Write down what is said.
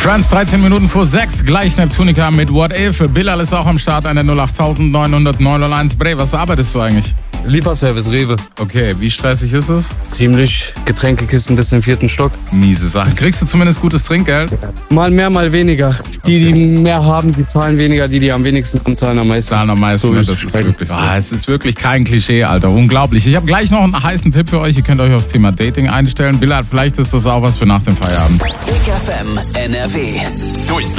Friends, 13 Minuten vor 6, gleich Neptunica mit What If. Bilal ist auch am Start an der 08900 Bre, was arbeitest du eigentlich? Lieferservice, Rewe. Okay, wie stressig ist es? Ziemlich. Getränkekisten bis in den 4. Stock. Miese Sache. Kriegst du zumindest gutes Trinkgeld? Mal mehr, mal weniger. Die mehr haben, die zahlen weniger. Die am wenigsten haben, zahlen am meisten. So das ist wirklich so. Es ist wirklich kein Klischee, Alter. Unglaublich. Ich habe gleich noch einen heißen Tipp für euch. Ihr könnt euch aufs Thema Dating einstellen. Bilal, vielleicht ist das auch was für nach dem Feierabend. Big FM NRW. Durchs